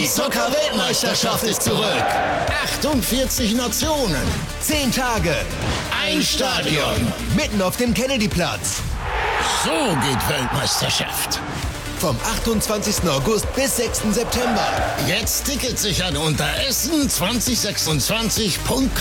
Die Soccer-Weltmeisterschaft ist zurück. 48 Nationen, 10 Tage, ein Stadion, mitten auf dem Kennedyplatz. So geht Weltmeisterschaft. Vom 28. August bis 6. September. Jetzt Tickets sichern unter essen2026.com.